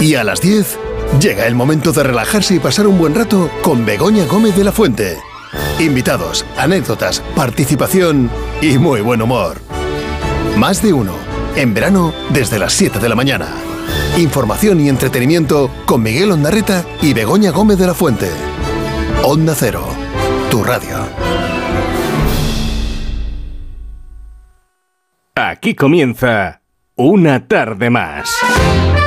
Y a las 10 llega el momento de relajarse y pasar un buen rato con Begoña Gómez de la Fuente. Invitados, anécdotas, participación y muy buen humor. Más de uno, en verano desde las 7 de la mañana. Información y entretenimiento con Miguel Ondarreta y Begoña Gómez de la Fuente. Onda Cero, tu radio. Aquí comienza Una tarde más.